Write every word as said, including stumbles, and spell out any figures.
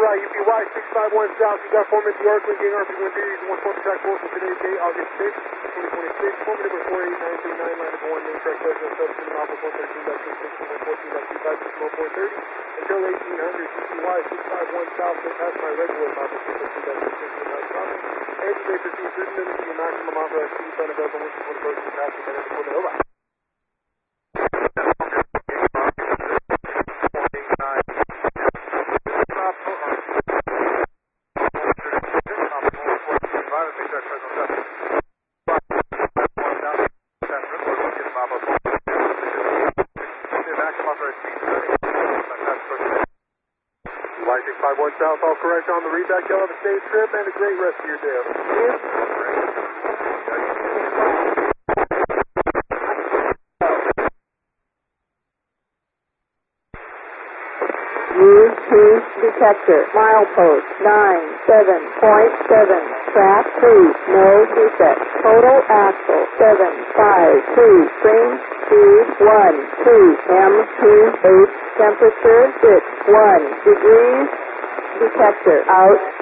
right, U P Y six five one South, you got four minutes to Yorkland, getting R P one thirty, one four track four for today's date, August sixth, twenty twenty-six, four minute four eight nine three nine, line number one, main track president, substitute, Alpha one thirteen point two six, one fourteen point two five, six four thirty, until eighteen hundred, U P Y six five one South, so pass my regular Alpha two thirteen point two six, one nine seven, and you may proceed through the limit to your maximum authorized speed, son of Delta, which is one person passing, and it's one over. six five one South, all correct on the readback. Y'all have a safe trip and a great rest of your day. Use cruise detector, milepost nine seven point seven, track three, no defect, total axle seven five two, spring speed one two, M two H, temperature six one degrees, detector out.